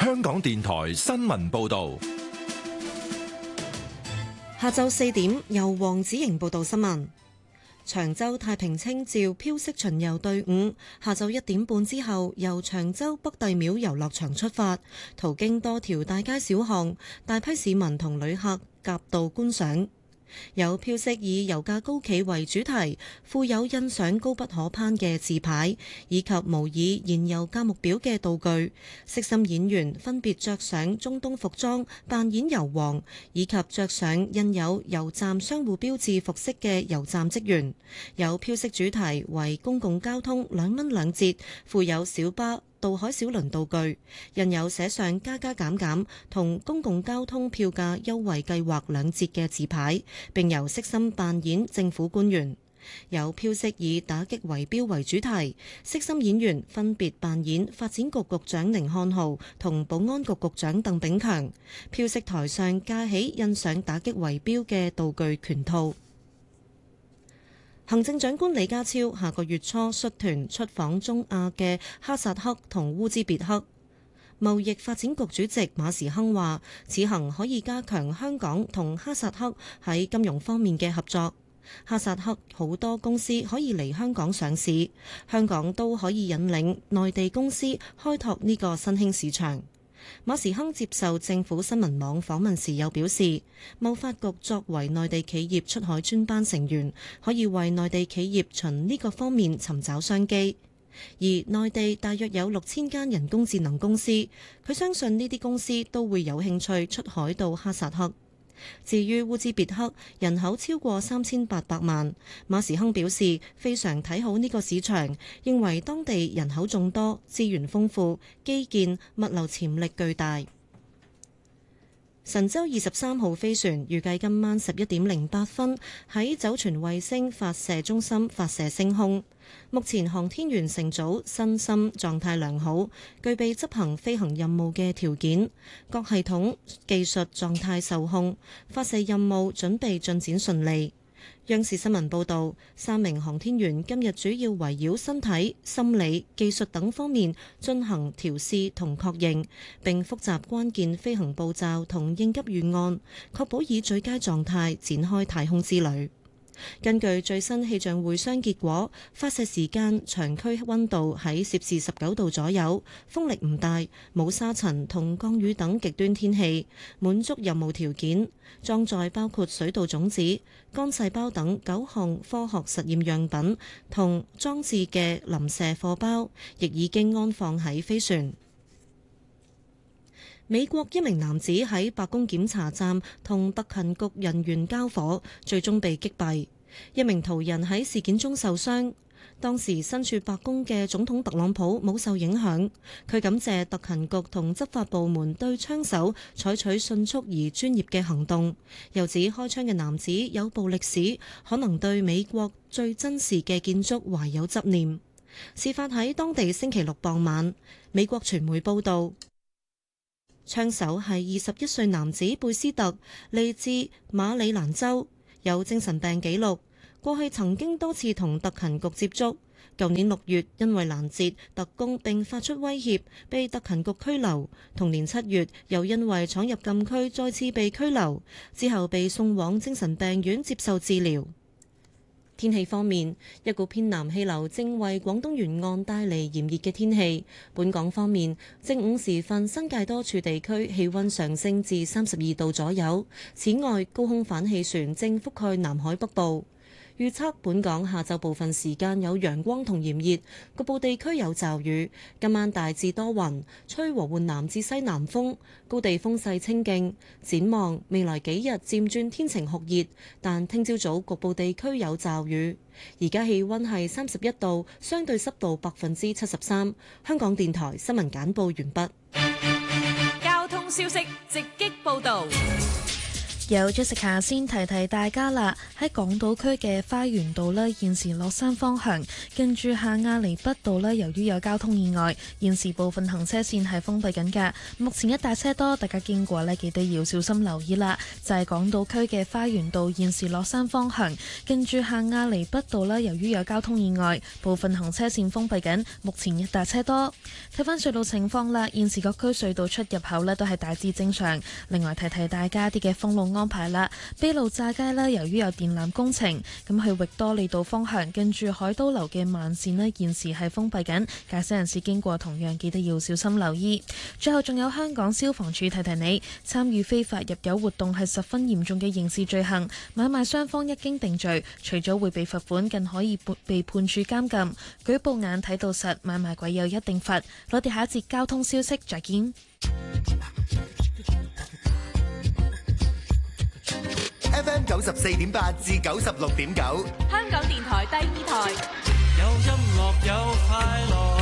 香港電台新聞報道。 下晝4點，由黃子瑩報道新聞。長洲太平清醮飄色巡遊隊伍下晝1點半之後，由長洲北帝廟遊樂場出發，途經多條大街小巷，大批市民同旅客夾道觀賞。有飄色以油價高企為主題，附有印上高不可攀嘅字牌，以及模擬燃油價目表嘅道具。悉心演員分別着上中東服裝扮演油王，以及着上印有油站商戶標誌服飾嘅油站職員。有飄色主題為公共交通2蚊2折，附有小巴、渡海小輪道具，印有寫上加加減減同公共交通票價優惠計劃2折嘅字牌，並由悉心扮演政府官員。有飄色以打擊圍標為主題，悉心演員分別扮演發展局局長寧漢豪同保安局局長鄧炳強。飄色台上架起印上打擊圍標嘅道具拳套。行政長官李家超下個月初率團出訪中亞嘅哈薩克同烏茲別克。貿易發展局主席馬時亨話，此行可以加強香港同哈薩克喺金融方面嘅合作。哈薩克好多公司可以嚟香港上市，香港都可以引領內地公司開拓呢個新興市場。馬時亨接受政府新聞網訪問時又表示，貿發局作為內地企業出海專班成員，可以為內地企業循呢個方面尋找商機。而內地大約有6000間人工智能公司，佢相信呢啲公司都會有興趣出海到哈薩克。至於烏茲別克人口超過3800萬，馬時亨表示非常睇好呢個市場，認為當地人口眾多、資源豐富、基建、物流潛力巨大。神舟23號飛船預計今晚11點08分喺酒泉衛星發射中心發射升空。目前航天員乘組身心狀態良好，具備執行飛行任務嘅條件，各系統技術狀態受控，發射任務準備進展順利。央視新聞報導，3名航天員今日主要圍繞身體、心理、技術等方面進行調試同確認，並複習關鍵飛行步驟同應急預案，確保以最佳狀態展開太空之旅。根據最新氣象會商結果，發射時間場區溫度喺攝氏19度左右，風力唔大，冇沙塵同降雨等極端天氣，滿足任務條件。裝載包括水稻種子、乾細胞等9項科學實驗樣品同裝置嘅臨射貨包，亦已經安放喺飛船。美國一名男子喺白宮檢查站同特勤局人員交火，最終被擊斃。一名途人喺事件中受傷，當時身處白宮嘅總統特朗普冇受影響。佢感謝特勤局同執法部門對槍手採取迅速而專業嘅行動，又指開槍嘅男子有暴力史，可能對美國最珍視嘅建築懷有執念。事發喺當地星期六傍晚。美國傳媒報導，槍手係21歲男子貝斯特，嚟自馬里蘭州，有精神病記錄，過去曾經多次同特勤局接觸。舊年6月因為攔截特工並發出威脅，被特勤局拘留。同年7月又因為闖入禁區再次被拘留，之後被送往精神病院接受治療。天氣方面，一股偏南氣流正為廣東沿岸帶嚟炎熱嘅天氣。本港方面，正午時分，新界多處地區氣溫上升至32度左右。此外，高空反氣旋正覆蓋南海北部。預測本港下晝部分時間有陽光同炎熱，局部地區有驟雨。今晚大致多雲，吹和緩南至西南風，高地風勢清勁。展望未來幾日漸轉天晴酷熱，但聽朝早局部地區有驟雨。而家氣溫係31度，相對濕度73%。香港電台新聞簡報完畢。 交通消息直擊報導。 有 Jessica 先提提大家啦，喺港島區嘅花園道呢，現時落山方向近住下亞厘畢道呢，由於有交通意外，現時部分行車線係封閉緊㗎。目前一帶車多，大家經過呢，記得要小心留意啦。就係港島區嘅花園道現時落山方向近住下亞厘畢道呢，由於有交通意外，部分行車線封閉緊，目前一帶車多。睇翻隧道情況啦，現時各區隧道出入口呢都係大致正常。另外提提大家啲嘅封路安排啦，卑路乍街啦，由於有電纜工程，咁去域多利道方向近住海都樓嘅慢線呢，現時係封閉緊，駕駛人士經過同樣記得要小心留意。最後仲有香港消防處提提你，參與非法入油活動係十分嚴重嘅刑事罪行，買賣雙方一經定罪，除咗會被罰款，更可以被判處監禁。舉報眼睇到實，買賣鬼有一定罰。我哋下一節交通消息再見。 FM 94.8至96.9， 香港電台第二台， 有音樂有快樂。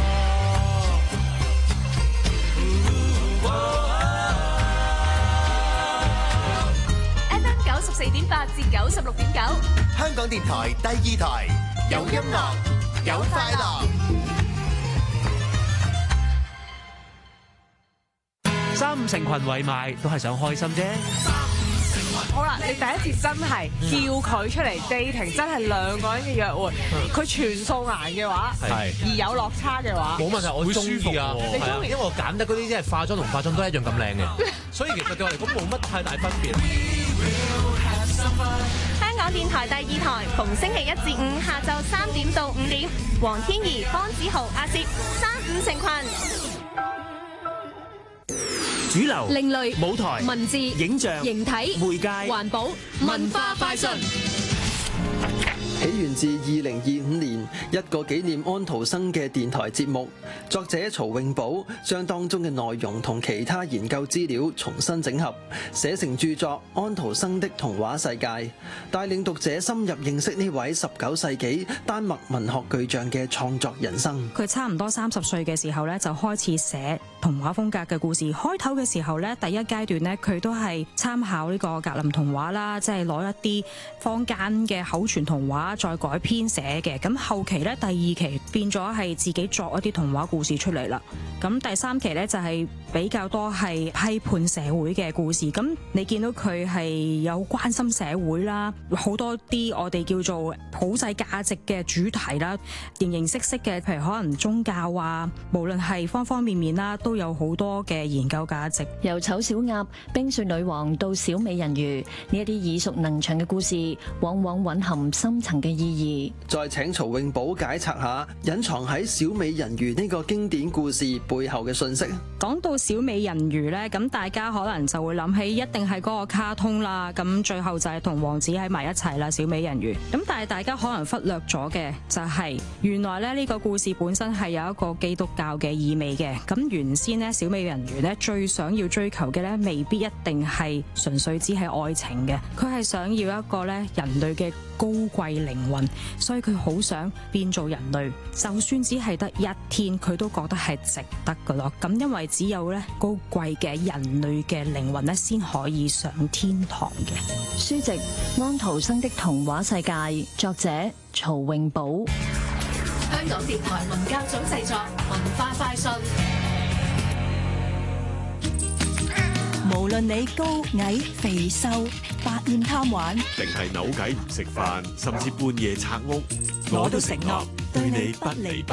FM 94.8至96.9， 香港電台第二台，有音樂有快樂。 三五成群圍埋都係想開心啫。 好啦，你第一次真係叫佢出嚟 dating，真係兩個人嘅約會，佢全素顏嘅話，而有落差嘅話， 冇問題，我中意啊！ 你中意？ 因為我揀得嗰啲即係化妝同化妝都一樣咁靚嘅，所以其實對我嚟講冇乜太大分別。 香港電台第二台，逢星期一至五下晝3點到5點，黃天怡、方子豪、阿攝，三五成群。 主流、 另類、 舞台、 文字、 影像、 形體、 媒介、 環保、文化快訊。 起源自2025年一個紀念安徒生嘅電台節目，作者曹永寶將當中嘅內容同其他研究資料重新整合，寫成著作《安徒生的童話世界》，帶領讀者深入認識呢位19世紀丹麥文學巨匠嘅創作人生。 佢差唔多30歲嘅時候咧，就開始寫童話風格嘅故事。開頭嘅時候咧，第一階段咧，佢都係參考呢個格林童話啦，即係攞一啲坊間嘅口傳童話再改編寫嘅。咁後期咧，第二期變咗係自己作一啲童話故事出嚟啦。咁第三期咧就係比較多係批判社會嘅故事。咁你見到佢係有關心社會啦，好多啲我哋叫做普世價值嘅主題啦，形形色色嘅，譬如可能宗教啊，無論係方方面面啦，都有好多嘅研究價值。 由醜小鴨、冰雪女王到小美人魚，呢一啲耳熟能詳嘅故事，往往蘊含深層嘅意義。 再請曹永寶解拆下隱藏喺小美人魚呢個經典故事背後嘅信息。 講到小美人魚呢，咁大家可能就會諗起一定係嗰個卡通啦，咁最後就係同王子喺埋一齊啦，小美人魚。咁但係大家可能忽略咗嘅就係原來咧呢個故事本身係有一個基督教嘅意味嘅。咁原先呢，小美人魚呢最想要追求嘅呢，未必一定係純粹只係愛情嘅，佢係想要一個呢人類嘅高貴靈魂，所以佢好想變做人類，就算只係得一天，佢都覺得係值得噶咯。咁因為只有咧高貴嘅人類嘅靈魂咧，先可以上天堂嘅。 書籍《安徒生的童話世界》，作者曹永寶。 香港電台文教組製作，文化快訊。 無論你高矮肥瘦，百厭貪玩， 定係扭計唔食飯，甚至半夜拆屋， 我都承諾對你不離不